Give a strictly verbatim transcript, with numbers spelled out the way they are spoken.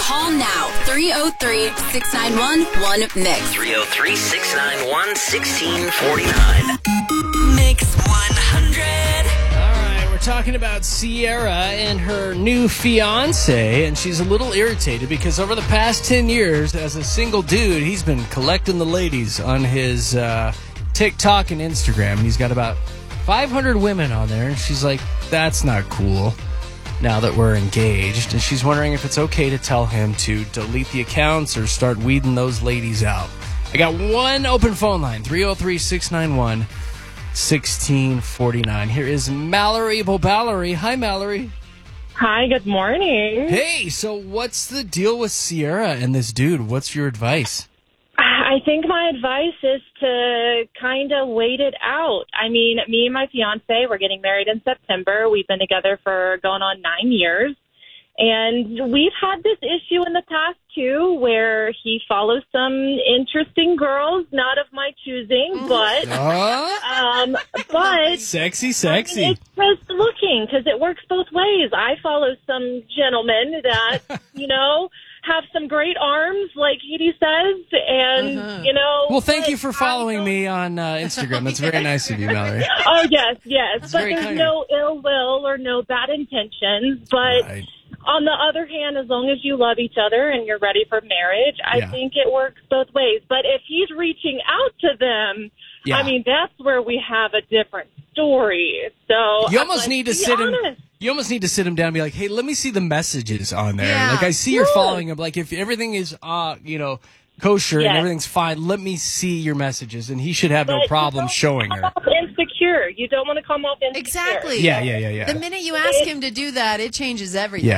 Call now. three oh three, six nine one, one mix. three oh three, six nine one, one six four nine. Mix one hundred. All right, we're talking about Sierra and her new fiance, and she's a little irritated because over the past ten years, as a single dude, he's been collecting the ladies on his uh, TikTok and Instagram, and he's got about five hundred women on there, and she's like, that's not cool now that we're engaged, and she's wondering if it's okay to tell him to delete the accounts or start weeding those ladies out. I got one open phone line, three oh three, six nine one, one six four nine. Here is Mallory Boballery. Hi, Mallory. Hi, good morning. Hey, so what's the deal with Sierra and this dude? What's your advice? I think my advice is to kind of wait it out. I mean, me and my fiance, we're getting married in September. We've been together for going on nine years. And we've had this issue in the past, too, where he follows some interesting girls, not of my choosing, but... Uh, um, but sexy, sexy. I mean, it's just looking, because it works both ways. I follow some gentlemen that, you know... have some great arms, like Edie says, and, uh-huh. you know... Well, thank you for following me on uh, Instagram. That's very nice of you, Mallory. Oh, yes, yes. That's but very there's kind. no ill will or no bad intentions. But Right. on the other hand, as long as you love each other and you're ready for marriage, I Yeah. think it works both ways. But if he's reaching out to them, Yeah. I mean, that's where we have a different story. So You I'm almost like, need to be sit him... honest. You almost need to sit him down and be like, hey, let me see the messages on there. Yeah. Like, I see you're Yeah. following him. Like, if everything is, uh, you know, kosher Yes. and everything's fine, let me see your messages. And he should have no But problem you don't showing come her. off insecure. You don't want to come off insecure. Exactly. Yeah, yeah, yeah, yeah. The minute you ask him to do that, it changes everything. Yeah.